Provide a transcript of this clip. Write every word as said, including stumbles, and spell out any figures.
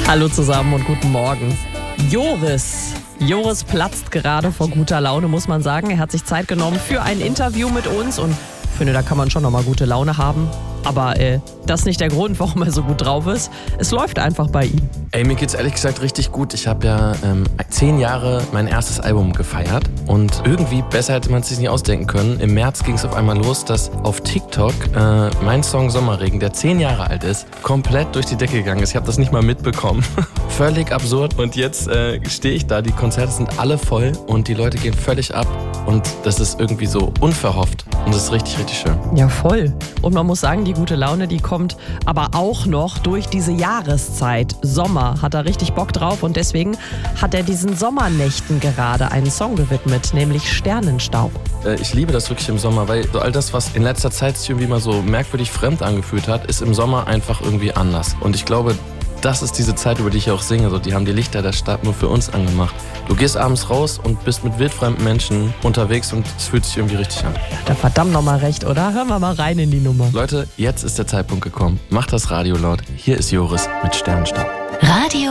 Hallo zusammen und guten Morgen. Joris. Joris platzt gerade vor guter Laune, muss man sagen. Er hat sich Zeit genommen für ein Interview mit uns und ich finde, da kann man schon nochmal gute Laune haben. Aber äh, das ist nicht der Grund, warum er so gut drauf ist. Es läuft einfach bei ihm. Ey, mir geht's ehrlich gesagt richtig gut. Ich habe ja ähm, zehn Jahre mein erstes Album gefeiert und irgendwie, besser hätte man es sich nicht ausdenken können. Im März ging es auf einmal los, dass auf TikTok äh, mein Song Sommerregen, der zehn Jahre alt ist, komplett durch die Decke gegangen ist. Ich habe das nicht mal mitbekommen. Völlig absurd. Und jetzt äh, stehe ich da, die Konzerte sind alle voll und die Leute gehen völlig ab. Und das ist irgendwie so unverhofft. Und das ist richtig, richtig schön. Ja, voll. Und man muss sagen, die gute Laune, die kommt aber auch noch durch diese Jahreszeit. Sommer hat er richtig Bock drauf und deswegen hat er diesen Sommernächten gerade einen Song gewidmet, nämlich Sternenstaub. Äh, ich liebe das wirklich im Sommer, weil so all das, was in letzter Zeit sich irgendwie mal so merkwürdig fremd angefühlt hat, ist im Sommer einfach irgendwie anders. Und ich glaube, das ist diese Zeit, über die ich auch singe. So, die haben die Lichter der Stadt nur für uns angemacht. Du gehst abends raus und bist mit wildfremden Menschen unterwegs und es fühlt sich irgendwie richtig an. Da verdammt nochmal recht, oder? Hören wir mal rein in die Nummer. Leute, jetzt ist der Zeitpunkt gekommen. Macht das Radio laut. Hier ist Joris mit Sternenstaub. Radio